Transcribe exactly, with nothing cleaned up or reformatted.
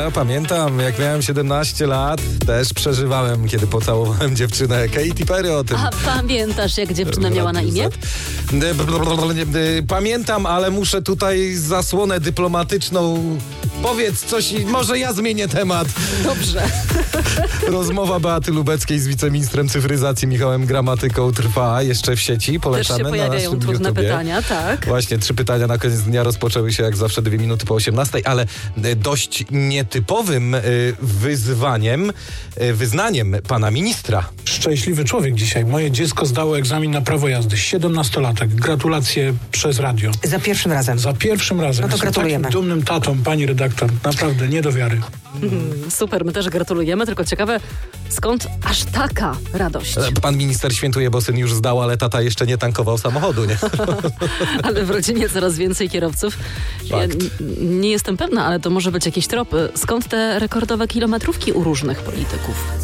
Ja pamiętam, jak miałem siedemnaście lat, też przeżywałem, kiedy pocałowałem dziewczynę Katy Perry o tym. A pamiętasz, jak dziewczyna miała na imię? Pamiętam, ale muszę tutaj zasłonę dyplomatyczną. Powiedz coś i może ja zmienię temat. Dobrze. Rozmowa Beaty Lubeckiej z wiceministrem cyfryzacji Michałem Gramatyką trwa jeszcze w sieci. Polecamy. Też się pojawiają na trudne YouTubie. pytania, tak. Właśnie, trzy pytania na koniec dnia rozpoczęły się jak zawsze dwie minuty po osiemnastej, ale dość nietypowym wyzwaniem, wyznaniem pana ministra. Szczęśliwy człowiek dzisiaj. Moje dziecko zdało egzamin na prawo jazdy. siedemnastolatek. Gratulacje przez radio. Za pierwszym razem. Za pierwszym razem. No to Jestem gratulujemy. takim dumnym tatą, pani redaktor. Naprawdę, nie do wiary. Hmm, super, my też gratulujemy, tylko ciekawe, skąd aż taka radość? Pan minister świętuje, bo syn już zdał, ale tata jeszcze nie tankował samochodu, nie? Ale w rodzinie coraz więcej kierowców. Ja Fakt. n- nie jestem pewna, ale to może być jakiś trop. Skąd te rekordowe kilometrówki u różnych polityków?